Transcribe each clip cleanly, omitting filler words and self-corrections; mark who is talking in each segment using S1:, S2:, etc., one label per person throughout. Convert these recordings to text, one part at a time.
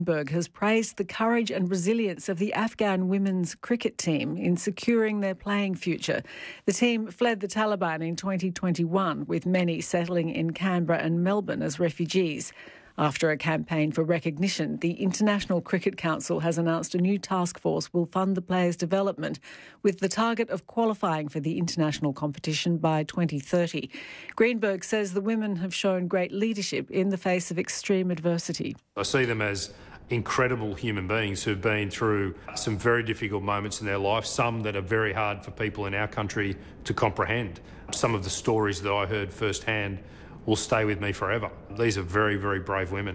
S1: Berg has praised the courage and resilience of the Afghan women's cricket team in securing their playing future. The team fled the Taliban in 2021, with many settling in Canberra and Melbourne as refugees. After a campaign for recognition, the International Cricket Council has announced a new task force will fund the players' development with the target of qualifying for the international competition by 2030. Greenberg says the women have shown great leadership in the face of extreme adversity.
S2: I see them as incredible human beings who've been through some very difficult moments in their life, some that are very hard for people in our country to comprehend. Some of the stories that I heard firsthand will stay with me forever. These are very, very brave women.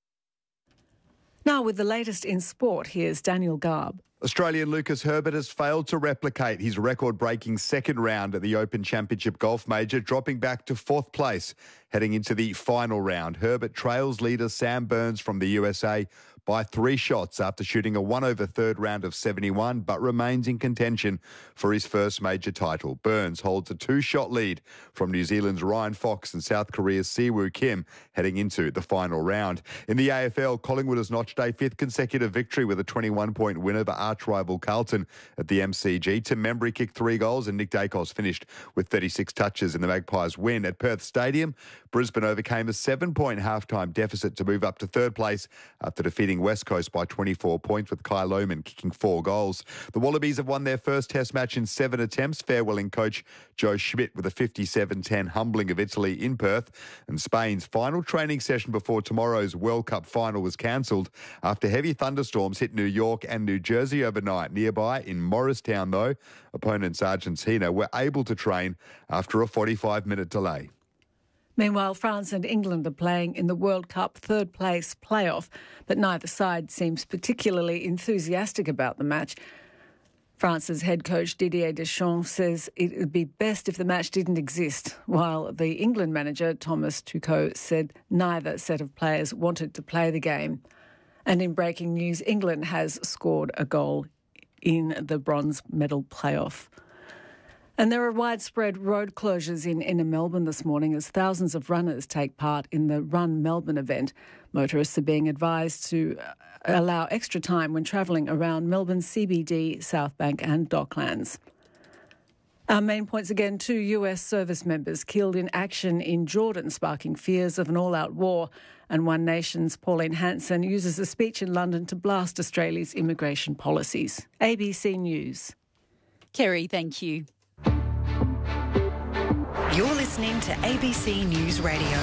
S1: Now with the latest in sport, here's Daniel Garb.
S3: Australian Lucas Herbert has failed to replicate his record-breaking second round at the Open Championship Golf Major, dropping back to fourth place. Heading into the final round, Herbert trails leader Sam Burns from the USA by 3 shots after shooting a 1/3 third round of 71, but remains in contention for his first major title. Burns holds a 2-shot lead from New Zealand's Ryan Fox and South Korea's Siwoo Kim heading into the final round. In the AFL, Collingwood has notched a 5th consecutive victory with a 21-point win over arch-rival Carlton at the MCG. Tim Membry kicked 3 goals and Nick Dacos finished with 36 touches in the Magpies' win. At Perth Stadium, Brisbane overcame a 7-point halftime deficit to move up to third place after defeating West Coast by 24 points, with Kyle Lohmann kicking 4 goals. The Wallabies have won their first Test match in 7 attempts, farewelling coach Joe Schmidt with a 57-10 humbling of Italy in Perth. And Spain's final training session before tomorrow's World Cup final was cancelled after heavy thunderstorms hit New York and New Jersey overnight. Nearby in Morristown, though, opponents Argentina were able to train after a 45-minute delay.
S1: Meanwhile, France and England are playing in the World Cup third-place playoff, but neither side seems particularly enthusiastic about the match. France's head coach Didier Deschamps says it would be best if the match didn't exist, while the England manager Thomas Tuchel said neither set of players wanted to play the game. And in breaking news, England has scored a goal in the bronze medal playoff. And there are widespread road closures in inner Melbourne this morning as thousands of runners take part in the Run Melbourne event. Motorists are being advised to allow extra time when travelling around Melbourne's CBD, South Bank and Docklands. Our main points again: 2 US service members killed in action in Jordan, sparking fears of an all-out war. And One Nation's Pauline Hanson uses a speech in London to blast Australia's immigration policies. ABC News.
S4: Kerry, thank you.
S5: You're listening to ABC News Radio.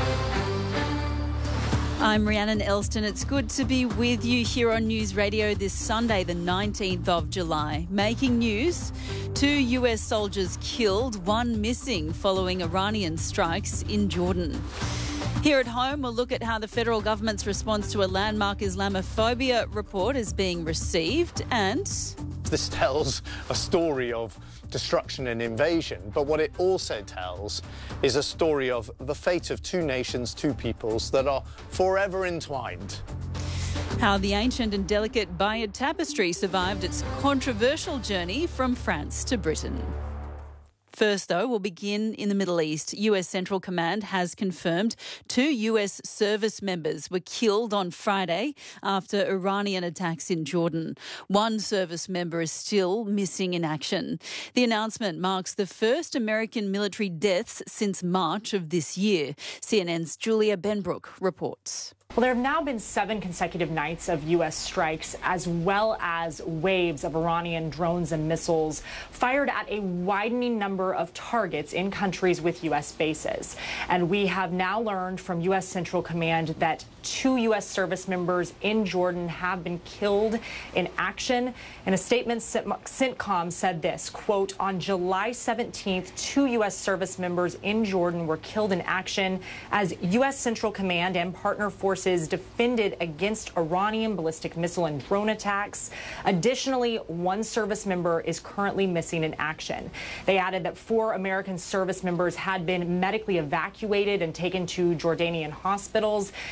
S4: I'm Rhiannon Elston. It's good to be with you here on News Radio this Sunday, the 19th of July. Making news, 2 US soldiers killed, 1 missing following Iranian strikes in Jordan. Here at home, we'll look at how the federal government's response to a landmark Islamophobia report is being received, and
S6: this tells a story of destruction and invasion, but what it also tells is a story of the fate of 2 nations, 2 peoples that are forever entwined.
S4: How the ancient and delicate Bayeux tapestry survived its controversial journey from France to Britain. First, though, we'll begin in the Middle East. US Central Command has confirmed 2 US service members were killed on Friday after Iranian attacks in Jordan. 1 service member is still missing in action. The announcement marks the first American military deaths since March of this year. CNN's Julia Benbrook reports.
S7: Well, there have now been 7 consecutive nights of U.S. strikes, as well as waves of Iranian drones and missiles fired at a widening number of targets in countries with U.S. bases. And we have now learned from U.S. Central Command that 2 U.S. service members in Jordan have been killed in action. In a statement, CENTCOM said this, quote, on July 17th, 2 U.S. service members in Jordan were killed in action as U.S. Central Command and partner forces defended against Iranian ballistic missile and drone attacks. Additionally, 1 service member is currently missing in action. They added that 4 American service members had been medically evacuated and taken to Jordanian hospitals and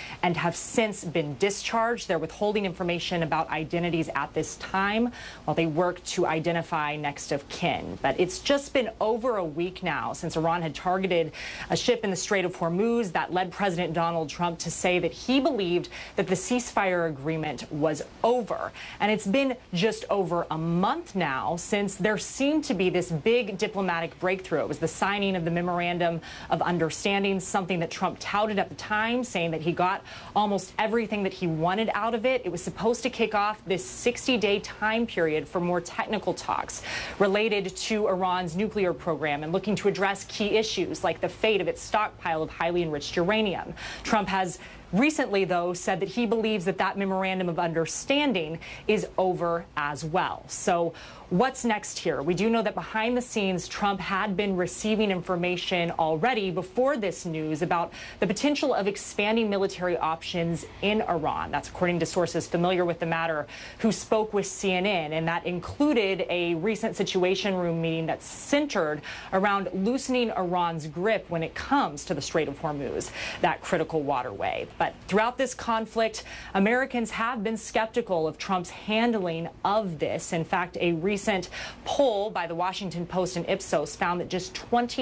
S7: have since been discharged. They're withholding information about identities at this time while they work to identify next of kin. But it's just been over a week now since Iran had targeted a ship in the Strait of Hormuz that led President Donald Trump to say that he believed that the ceasefire agreement was over. And it's been just over a month now since there seemed to be this big diplomatic breakthrough. It was the signing of the Memorandum of Understanding, something that Trump touted at the time, saying that he got almost everything that he wanted out of it. It was supposed to kick off this 60-day time period for more technical talks related to Iran's nuclear program and looking to address key issues like the fate of its stockpile of highly enriched uranium. Trump has recently, though, said that he believes that that Memorandum of Understanding is over as well. So what's next here? We do know that behind the scenes, Trump had been receiving information already before this news about the potential of expanding military options in Iran. That's according to sources familiar with the matter who spoke with CNN, and that included a recent Situation Room meeting that's centered around loosening Iran's grip when it comes to the Strait of Hormuz, that critical waterway. But throughout this conflict, Americans have been skeptical of Trump's handling of this. In fact, a recent poll by the Washington Post and Ipsos found that just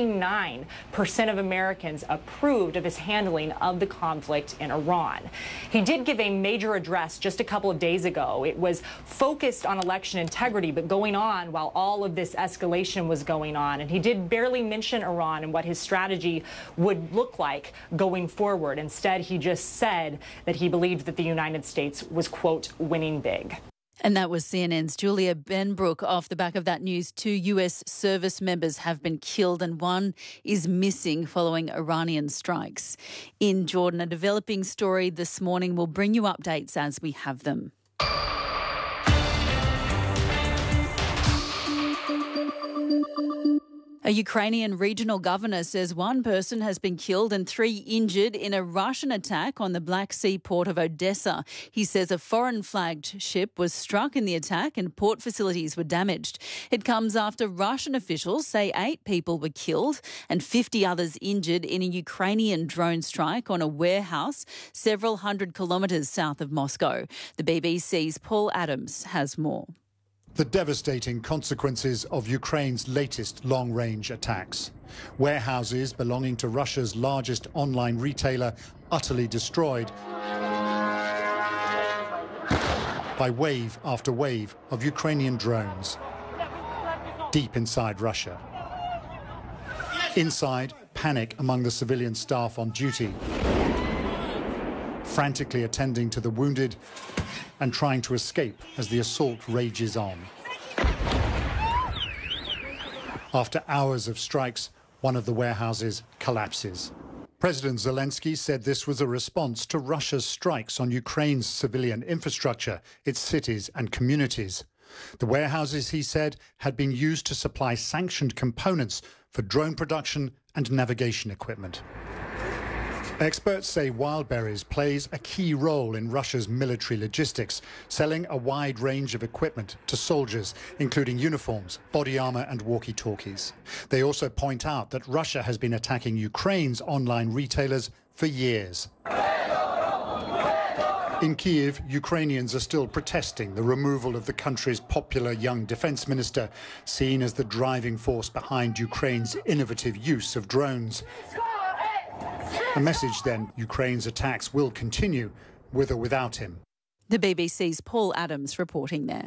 S7: 29% of Americans approved of his handling of the conflict in Iran. He did give a major address just a couple of days ago. It was focused on election integrity, but going on while all of this escalation was going on. And he did barely mention Iran and what his strategy would look like going forward. Instead, he just said that he believed that the United States was, quote, winning big.
S4: And that was CNN's Julia Benbrook. Off the back of that news, 2 US service members have been killed and one is missing following Iranian strikes. In Jordan, a developing story this morning. Will bring you updates as we have them. A Ukrainian regional governor says one person has been killed and 3 injured in a Russian attack on the Black Sea port of Odessa. He says a foreign-flagged ship was struck in the attack and port facilities were damaged. It comes after Russian officials say 8 people were killed and 50 others injured in a Ukrainian drone strike on a warehouse several hundred kilometres south of Moscow. The BBC's Paul Adams has more.
S8: The devastating consequences of Ukraine's latest long-range attacks. Warehouses belonging to Russia's largest online retailer utterly destroyed by wave after wave of Ukrainian drones deep inside Russia. Inside, panic among the civilian staff on duty, frantically attending to the wounded and trying to escape as the assault rages on. After hours of strikes, one of the warehouses collapses. President Zelensky said this was a response to Russia's strikes on Ukraine's civilian infrastructure, its cities and communities. The warehouses, he said, had been used to supply sanctioned components for drone production and navigation equipment. Experts say Wildberries plays a key role in Russia's military logistics, selling a wide range of equipment to soldiers, including uniforms, body armor and walkie-talkies. They also point out that Russia has been attacking Ukraine's online retailers for years. In Kyiv, Ukrainians are still protesting the removal of the country's popular young defense minister, seen as the driving force behind Ukraine's innovative use of drones. A message then, Ukraine's attacks will continue, with or without him.
S4: The BBC's Paul Adams reporting there.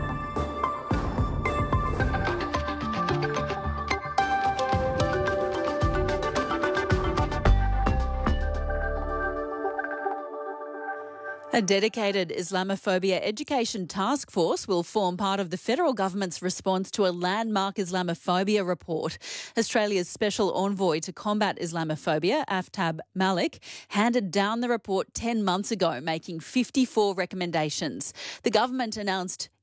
S4: A dedicated Islamophobia education task force will form part of the federal government's response to a landmark Islamophobia report. Australia's special envoy to combat Islamophobia, Aftab Malik, handed down the report 10 months ago, making 54 recommendations. The government announced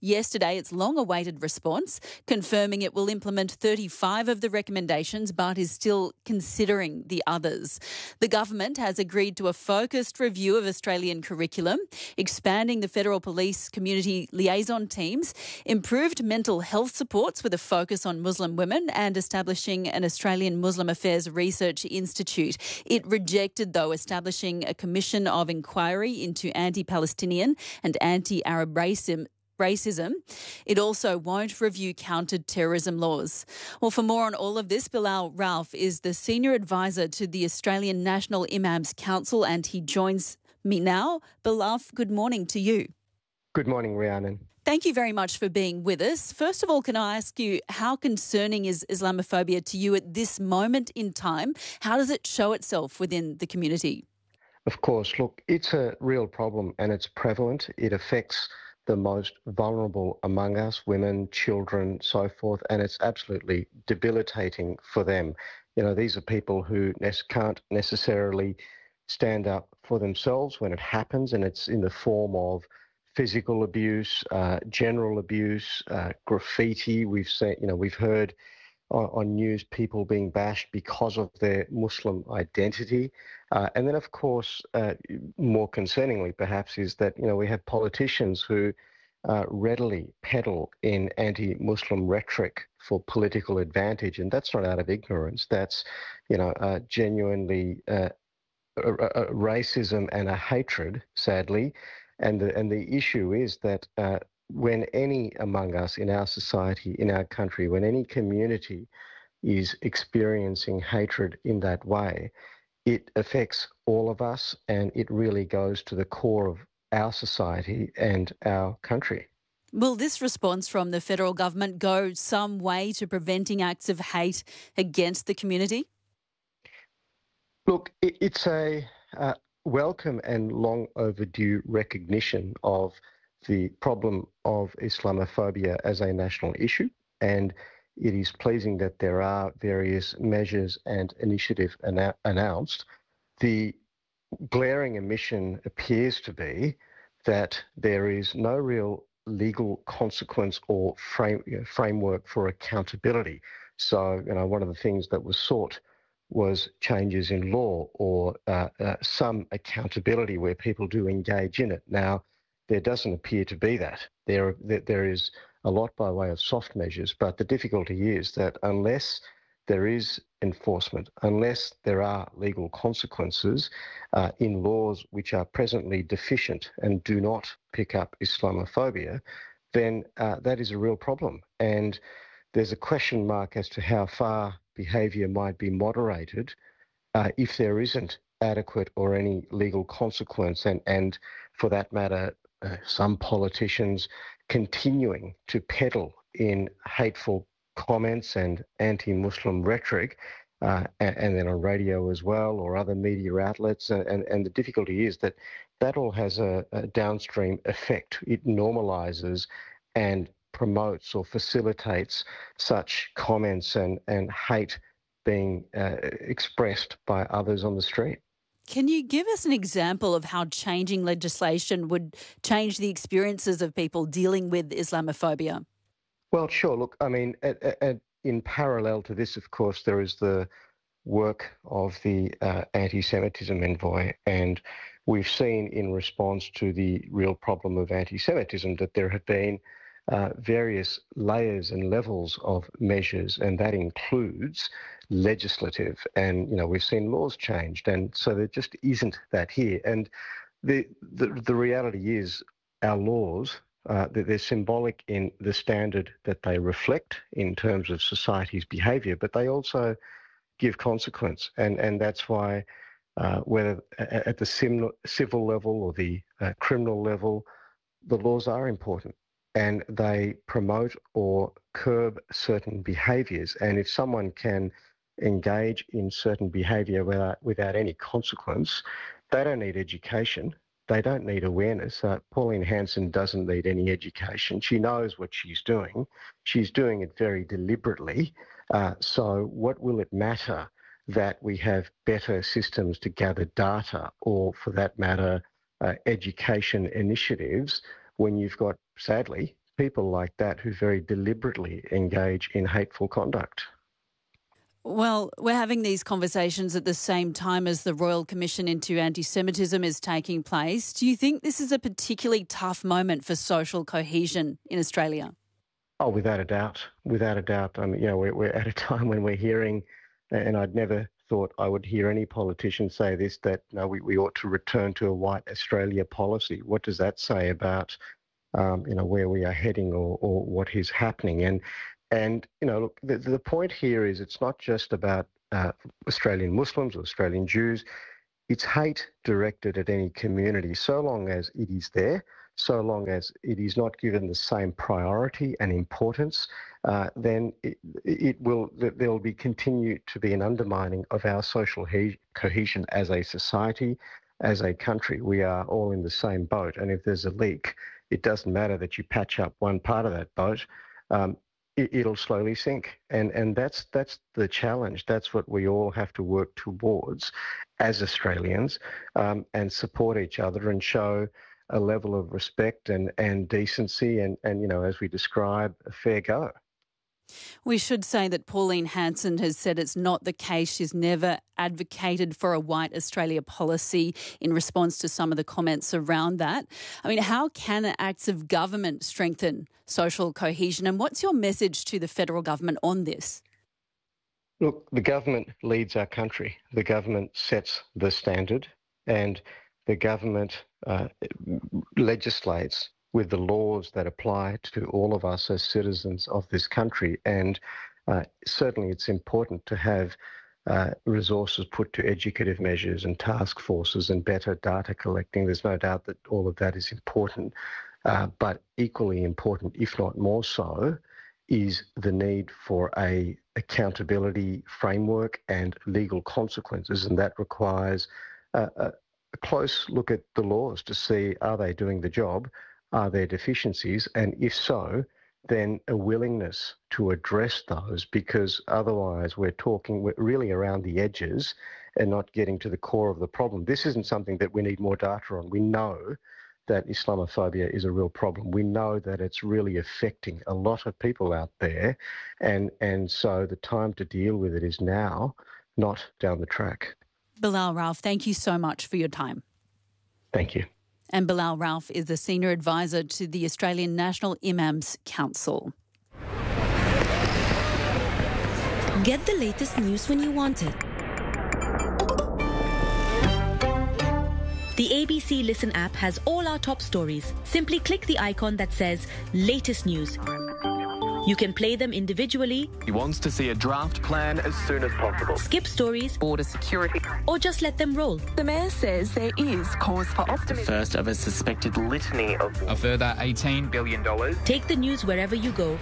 S4: yesterday its long-awaited response, confirming it will implement 35 of the recommendations but is still considering the others. The government has agreed to a focused review of Australian curriculum, expanding the Federal Police community liaison teams, improved mental health supports with a focus on Muslim women, and establishing an Australian Muslim Affairs Research Institute. It rejected, though, establishing a commission of inquiry into anti-Palestinian and anti-Arab racism. It also won't review counter-terrorism laws. Well, for more on all of this, Bilal Ralph is the Senior Advisor to the Australian National Imams Council, and he joins me now. Bilal, good morning to you.
S9: Good morning, Rhiannon.
S4: Thank you very much for being with us. First of all, can I ask you, how concerning is Islamophobia to you at this moment in time? How does it show itself within the community?
S9: Of course, look, it's a real problem and it's prevalent. It affects the most vulnerable among us, women, children, so forth, and it's absolutely debilitating for them. You know, these are people who can't necessarily stand up for themselves when it happens, and it's in the form of physical abuse, general abuse, graffiti. We've heard on news people being bashed because of their Muslim identity. And then, of course, more concerningly perhaps is that, we have politicians who readily peddle in anti-Muslim rhetoric for political advantage. And that's not out of ignorance. That's, genuinely racism and a hatred, sadly. And the issue is that when any among us in our society, in our country, when any community is experiencing hatred in that way, it affects all of us and it really goes to the core of our society and our country.
S4: Will this response from the federal government go some way to preventing acts of hate against the community?
S9: Look, it's a welcome and long overdue recognition of the problem of Islamophobia as a national issue, and it is pleasing that there are various measures and initiatives announced. The glaring omission appears to be that there is no real legal consequence or framework for accountability. So, one of the things that was sought was changes in law or some accountability where people do engage in it. Now, there doesn't appear to be that. There is a lot by way of soft measures, but the difficulty is that unless there is enforcement, unless there are legal consequences in laws which are presently deficient and do not pick up Islamophobia, then that is a real problem. And there's a question mark as to how far behaviour might be moderated if there isn't adequate or any legal consequence. And for that matter, some politicians continuing to peddle in hateful comments and anti-Muslim rhetoric, and then on radio as well or other media outlets. And the difficulty is that all has a downstream effect. It normalises and promotes or facilitates such comments and hate being expressed by others on the street.
S4: Can you give us an example of how changing legislation would change the experiences of people dealing with Islamophobia?
S9: Well, sure. Look, I mean, in parallel to this, of course, there is the work of the anti-Semitism envoy, and we've seen in response to the real problem of anti-Semitism that there have been various layers and levels of measures, and that includes legislative. And, we've seen laws changed, and so there just isn't that here. And the reality is our laws, they're symbolic in the standard that they reflect in terms of society's behaviour, but they also give consequence. And that's why whether at the civil level or the criminal level, the laws are important. And they promote or curb certain behaviours. And if someone can engage in certain behaviour without any consequence, they don't need education. They don't need awareness. Pauline Hanson doesn't need any education. She knows what she's doing. She's doing it very deliberately. So what will it matter that we have better systems to gather data or, for that matter, education initiatives when you've got, sadly, people like that who very deliberately engage in hateful conduct.
S4: Well, we're having these conversations at the same time as the Royal Commission into Anti-Semitism is taking place. Do you think this is a particularly tough moment for social cohesion in Australia?
S9: Oh, without a doubt. Without a doubt. We're at a time when we're hearing, and I'd never thought I would hear any politician say this, that we ought to return to a white Australia policy. What does that say about, where we are heading or what is happening? And look, the point here is it's not just about Australian Muslims or Australian Jews. It's hate directed at any community. So long as it is there, so long as it is not given the same priority and importance, then there will continue to be an undermining of our social cohesion as a society, as a country. We are all in the same boat. And if there's a leak, it doesn't matter that you patch up one part of that boat. It'll slowly sink. And that's the challenge. That's what we all have to work towards as Australians, and support each other and show a level of respect and decency and as we describe, a fair go.
S4: We should say that Pauline Hanson has said it's not the case. She's never advocated for a white Australia policy in response to some of the comments around that. I mean, how can acts of government strengthen social cohesion? And what's your message to the federal government on this?
S9: Look, the government leads our country. The government sets the standard, and the government legislates with the laws that apply to all of us as citizens of this country. And certainly it's important to have resources put to educative measures and task forces and better data collecting. There's no doubt that all of that is important. But equally important, if not more so, is the need for a accountability framework and legal consequences. And that requires a close look at the laws to see, are they doing the job? Are there deficiencies? And if so, then a willingness to address those, because otherwise we're really around the edges and not getting to the core of the problem. This isn't something that we need more data on. We know that Islamophobia is a real problem. We know that it's really affecting a lot of people out there. And so the time to deal with it is now, not down the track.
S4: Bilal Ralph, thank you so much for your time.
S9: Thank you.
S4: And Bilal Ralph is the Senior Advisor to the Australian National Imams Council.
S10: Get the latest news when you want it. The ABC Listen app has all our top stories. Simply click the icon that says Latest News. You can play them individually.
S11: He wants to see a draft plan as soon as possible.
S10: Skip stories.
S11: Border security.
S10: Or just let them roll.
S12: The Mayor says there is cause for optimism.
S11: First of a suspected litany of... A further $18 billion.
S10: Take the news wherever you go.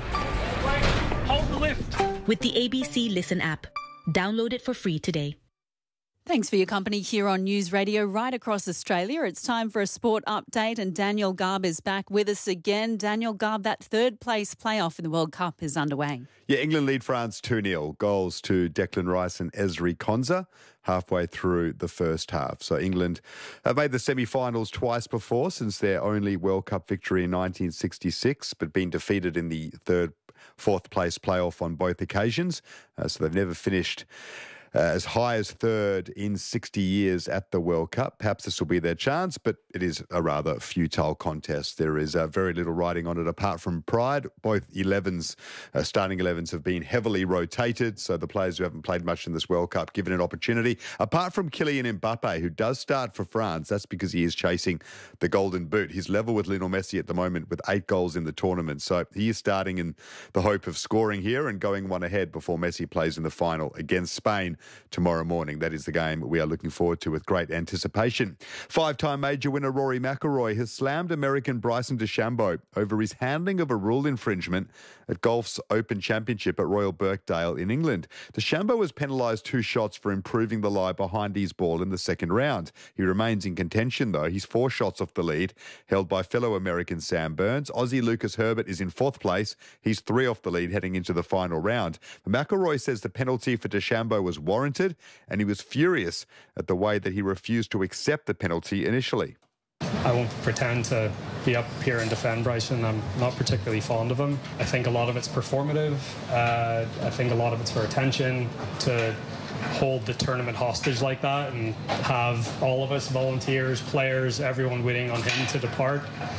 S11: Hold the lift.
S10: With the ABC Listen app. Download it for free today.
S4: Thanks for your company here on News Radio right across Australia. It's time for a sport update, and Daniel Garb is back with us again. Daniel Garb, that third place playoff in the World Cup is underway.
S3: Yeah, England lead France 2-0. Goals to Declan Rice and Ezri Konsa halfway through the first half. So England have made the semi-finals twice before since their only World Cup victory in 1966, but been defeated in the fourth place playoff on both occasions. So they've never finished as high as third in 60 years at the World Cup. Perhaps this will be their chance, but it is a rather futile contest. There is very little riding on it apart from pride. Both starting 11s have been heavily rotated, so the players who haven't played much in this World Cup given an opportunity. Apart from Kylian Mbappe, who does start for France, that's because he is chasing the Golden Boot. He's level with Lionel Messi at the moment with 8 goals in the tournament, so he is starting in the hope of scoring here and going one ahead before Messi plays in the final against Spain tomorrow morning. That is the game we are looking forward to with great anticipation. 5-time major winner Rory McIlroy has slammed American Bryson DeChambeau over his handling of a rule infringement at golf's Open Championship at Royal Birkdale in England. DeChambeau was penalised 2 shots for improving the lie behind his ball in the second round. He remains in contention though. He's 4 shots off the lead, held by fellow American Sam Burns. Aussie Lucas Herbert is in 4th place. He's 3 off the lead heading into the final round. McIlroy says the penalty for DeChambeau was warranted, and he was furious at the way that he refused to accept the penalty initially.
S13: I won't pretend to be up here and defend Bryson. I'm not particularly fond of him. I think a lot of it's performative. I think a lot of it's for attention, to hold the tournament hostage like that and have all of us, volunteers, players, everyone waiting on him to depart.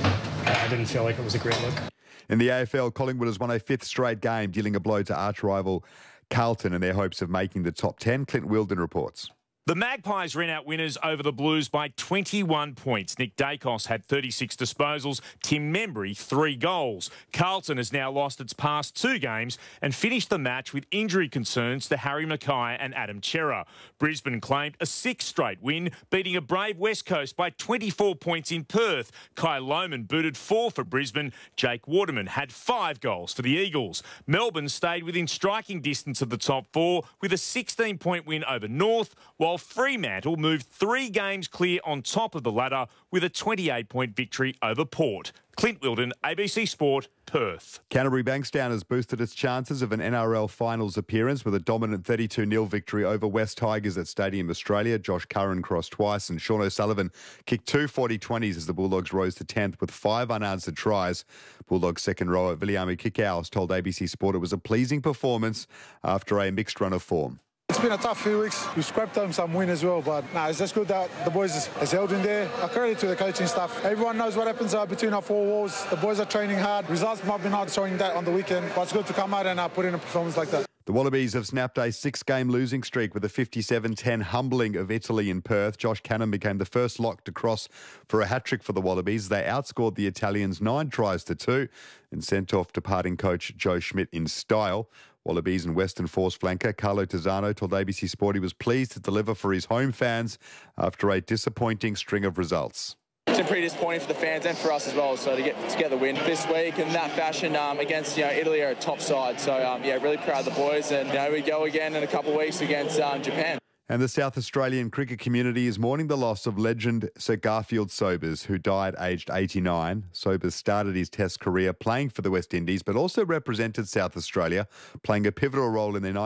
S13: I didn't feel like it was a great look.
S3: In the AFL, Collingwood has won a 5th straight game, dealing a blow to arch-rival Carlton in their hopes of making the top 10. Clint Wilden reports.
S14: The Magpies ran out winners over the Blues by 21 points. Nick Dacos had 36 disposals, Tim Membry 3 goals. Carlton has now lost its past 2 games and finished the match with injury concerns to Harry Mackay and Adam Cerra. Brisbane claimed a 6th straight win, beating a brave West Coast by 24 points in Perth. Kai Lohmann booted 4 for Brisbane. Jake Waterman had 5 goals for the Eagles. Melbourne stayed within striking distance of the top 4 with a 16-point win over North, while Fremantle moved 3 games clear on top of the ladder with a 28-point victory over Port. Clint Wilden, ABC Sport, Perth.
S3: Canterbury Bankstown has boosted its chances of an NRL finals appearance with a dominant 32-0 victory over West Tigers at Stadium Australia. Josh Curran crossed twice and Sean O'Sullivan kicked 2 40-20s as the Bulldogs rose to 10th with 5 unanswered tries. Bulldogs second rower Viliami Kikau told ABC Sport it was a pleasing performance after a mixed run of form.
S15: It's been a tough few weeks. We scrapped home some win as well, but it's just good that the boys has held in there. I credit to the coaching staff. Everyone knows what happens between our 4 walls. The boys are training hard. Results might be not showing that on the weekend, but it's good to come out and put in a performance like that.
S3: The Wallabies have snapped a 6-game losing streak with a 57-10 humbling of Italy in Perth. Josh Cannon became the first lock to cross for a hat-trick for the Wallabies. They outscored the Italians 9 tries to 2 and sent off departing coach Joe Schmidt in style. Wallabies and Western Force flanker Carlo Tizzano told ABC Sport he was pleased to deliver for his home fans after a disappointing string of results.
S16: It's been pretty disappointing for the fans and for us as well, so to get the win this week in that fashion against Italy are a top side. So, really proud of the boys, and we go again in a couple of weeks against Japan.
S3: And the South Australian cricket community is mourning the loss of legend Sir Garfield Sobers, who died aged 89. Sobers started his Test career playing for the West Indies, but also represented South Australia, playing a pivotal role in their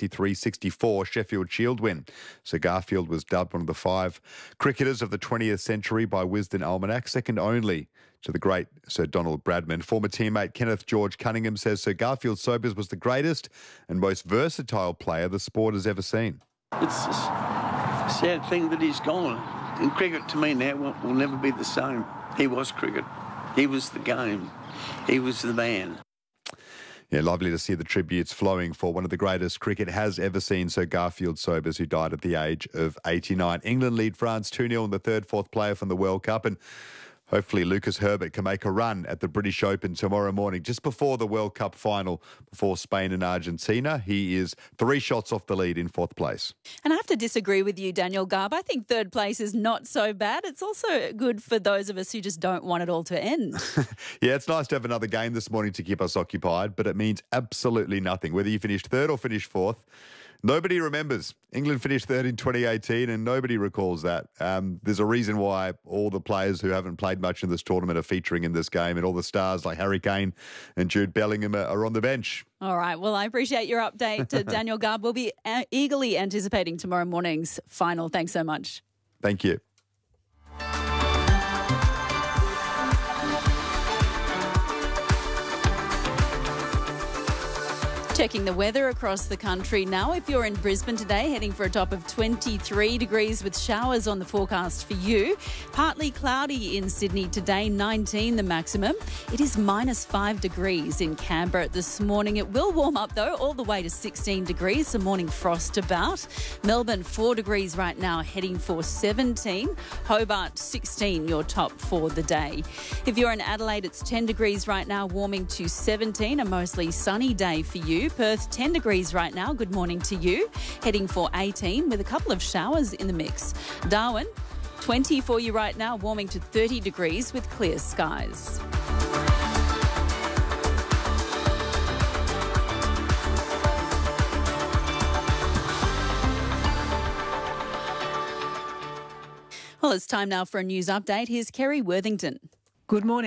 S3: 1963-64 Sheffield Shield win. Sir Garfield was dubbed one of the 5 cricketers of the 20th century by Wisden Almanac, second only to the great Sir Donald Bradman. Former teammate Kenneth George Cunningham says Sir Garfield Sobers was the greatest and most versatile player the sport has ever seen.
S17: It's a sad thing that he's gone. And cricket to me now will never be the same. He was cricket. He was the game. He was the man.
S3: Yeah, lovely to see the tributes flowing for one of the greatest cricket has ever seen, Sir Garfield Sobers, who died at the age of 89. England lead France 2-0 in the 3rd, 4th player from the World Cup, and hopefully Lucas Herbert can make a run at the British Open tomorrow morning, just before the World Cup final, before Spain and Argentina. He is 3 shots off the lead in 4th place.
S4: And I have to disagree with you, Daniel Garb. I think 3rd place is not so bad. It's also good for those of us who just don't want it all to end.
S3: Yeah, it's nice to have another game this morning to keep us occupied, but it means absolutely nothing. Whether you finished 3rd or finished 4th, nobody remembers. England finished 3rd in 2018 and nobody recalls that. There's a reason why all the players who haven't played much in this tournament are featuring in this game, and all the stars like Harry Kane and Jude Bellingham are on the bench.
S4: All right. Well, I appreciate your update. Daniel Garb will be eagerly anticipating tomorrow morning's final. Thanks so much.
S3: Thank you.
S4: Checking the weather across the country now. If you're in Brisbane today, heading for a top of 23 degrees with showers on the forecast for you. Partly cloudy in Sydney today, 19 the maximum. It is -5 degrees in Canberra this morning. It will warm up though, all the way to 16 degrees. Some morning frost about. Melbourne 4 degrees right now, heading for 17. Hobart 16, your top for the day. If you're in Adelaide, it's 10 degrees right now, warming to 17. A mostly sunny day for you. Perth 10 degrees right now. Good morning to you. Heading for 18 with a couple of showers in the mix. Darwin 20 for you right now, warming to 30 degrees with clear skies. Well, it's time now for a news update. Here's Kerry Worthington.
S1: Good morning.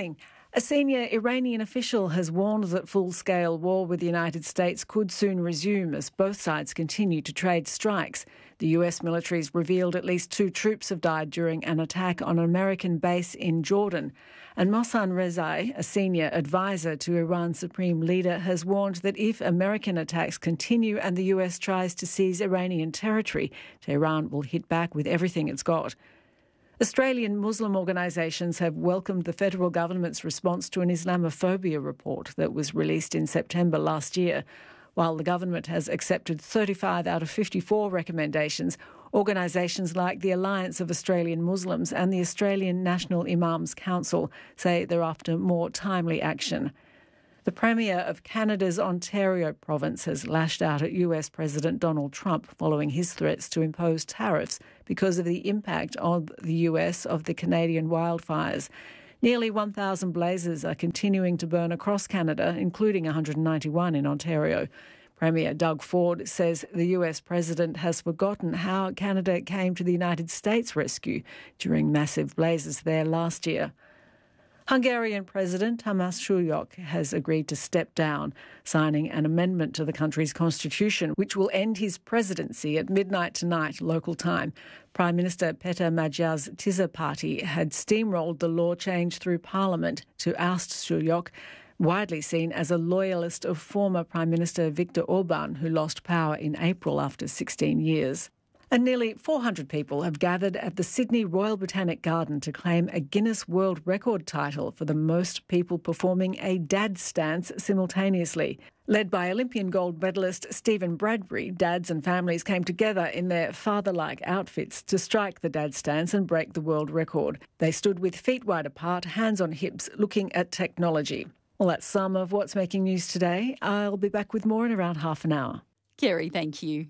S1: A senior Iranian official has warned that full-scale war with the United States could soon resume as both sides continue to trade strikes. The US military's revealed at least 2 troops have died during an attack on an American base in Jordan. And Mohsen Rezai, a senior advisor to Iran's supreme leader, has warned that if American attacks continue and the US tries to seize Iranian territory, Tehran will hit back with everything it's got. Australian Muslim organisations have welcomed the federal government's response to an Islamophobia report that was released in September last year. While the government has accepted 35 out of 54 recommendations, organisations like the Alliance of Australian Muslims and the Australian National Imams Council say they're after more timely action. The Premier of Canada's Ontario province has lashed out at US President Donald Trump following his threats to impose tariffs because of the impact on the US of the Canadian wildfires. Nearly 1,000 blazes are continuing to burn across Canada, including 191 in Ontario. Premier Doug Ford says the US president has forgotten how Canada came to the United States' rescue during massive blazes there last year. Hungarian President Tamás Sulyok has agreed to step down, signing an amendment to the country's constitution which will end his presidency at midnight tonight local time. Prime Minister Peter Magyar's Tisza party had steamrolled the law change through Parliament to oust Sulyok, widely seen as a loyalist of former Prime Minister Viktor Orban, who lost power in April after 16 years. And nearly 400 people have gathered at the Sydney Royal Botanic Garden to claim a Guinness World Record title for the most people performing a dad stance simultaneously. Led by Olympian gold medalist Stephen Bradbury, dads and families came together in their father-like outfits to strike the dad stance and break the world record. They stood with feet wide apart, hands on hips, looking at technology. Well, that's some of what's making news today. I'll be back with more in around half an hour.
S4: Kerry, thank you.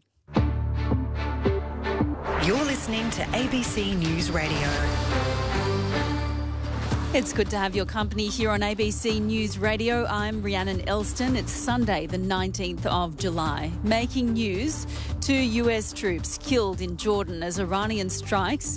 S5: You're listening to ABC News Radio.
S4: It's good to have your company here on ABC News Radio. I'm Rhiannon Elston. It's Sunday, the 19th of July. Making news, 2 US troops killed in Jordan as Iranian strikes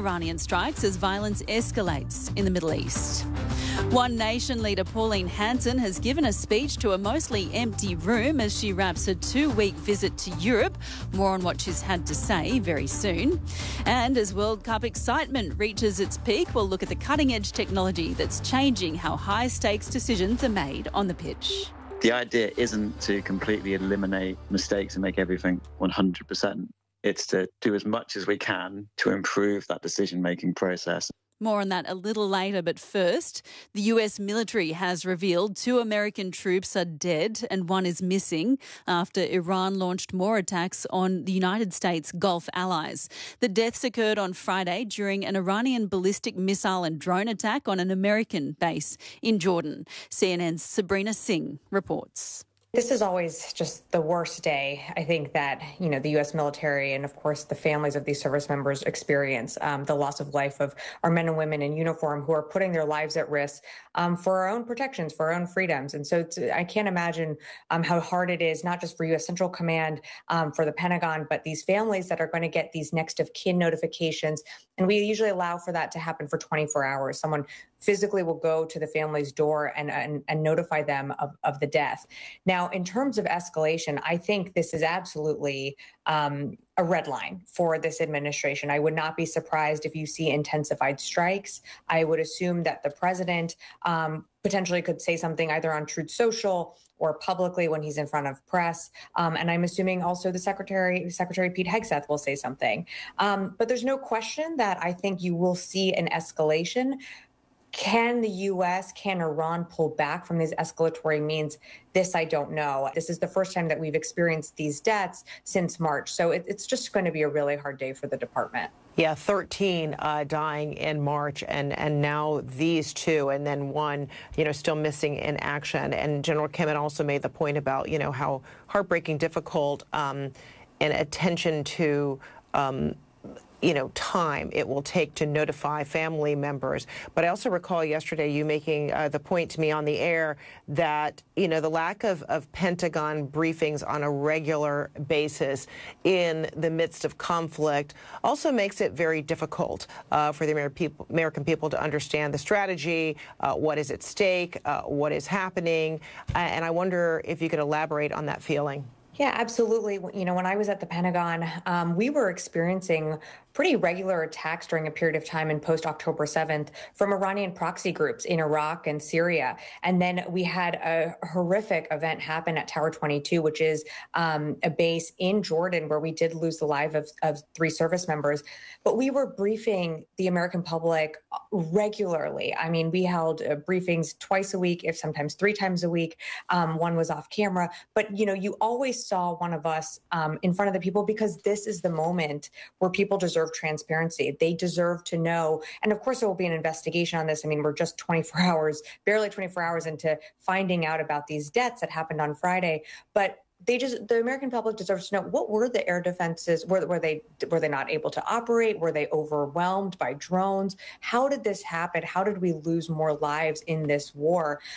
S4: as violence escalates in the Middle East. One Nation leader Pauline Hanson has given a speech to a mostly empty room as she wraps a 2-week visit to Europe. More on what she's had to say very soon. And as World Cup excitement reaches its peak, we'll look at the cutting-edge technology that's changing how high-stakes decisions are made on the pitch.
S18: The idea isn't to completely eliminate mistakes and make everything 100%. It's to do as much as we can to improve that decision-making process.
S4: More on that a little later, but first, the US military has revealed 2 American troops are dead and 1 is missing after Iran launched more attacks on the United States Gulf allies. The deaths occurred on Friday during an Iranian ballistic missile and drone attack on an American base in Jordan. CNN's Sabrina Singh reports.
S19: This is always just the worst day, I think, that, the U.S. military and, of course, the families of these service members experience, the loss of life of our men and women in uniform who are putting their lives at risk for our own protections, for our own freedoms. And so I can't imagine how hard it is, not just for U.S. Central Command, for the Pentagon, but these families that are going to get these next of kin notifications. And we usually allow for that to happen for 24 hours. Someone physically will go to the family's door and notify them of the death. Now, in terms of escalation, I think this is absolutely a red line for this administration. I would not be surprised if you see intensified strikes. I would assume that the president potentially could say something either on Truth Social or publicly when he's in front of press. And I'm assuming also the Secretary Pete Hegseth will say something. But there's no question that I think you will see an escalation. Can the U.S., can Iran pull back from these escalatory means? This I don't know. This is the first time that we've experienced these deaths since March. So it's just going to be a really hard day for the department.
S20: Yeah, 13 dying in March, and now these 2, and then 1, still missing in action. And General Kim had also made the point about, how heartbreaking, difficult, and attention to time it will take to notify family members. But I also recall yesterday you making the point to me on the air that, the lack of Pentagon briefings on a regular basis in the midst of conflict also makes it very difficult for the American people to understand the strategy, what is at stake, what is happening. And I wonder if you could elaborate on that feeling.
S19: Yeah, absolutely. When I was at the Pentagon, we were experiencing pretty regular attacks during a period of time in post-October 7th from Iranian proxy groups in Iraq and Syria. And then we had a horrific event happen at Tower 22, which is a base in Jordan where we did lose the life of 3 service members. But we were briefing the American public regularly. I mean, we held briefings twice a week, if sometimes 3 times a week. One was off camera. But, you always saw one of us in front of the people because this is the moment where people deserve transparency. They deserve to know. And of course, there will be an investigation on this. I mean, we're just barely 24 hours into finding out about these deaths that happened on Friday. But the American public deserves to know, what were the air defenses? Were they not able to operate? Were they overwhelmed by drones? How did this happen? How did we lose more lives in this war?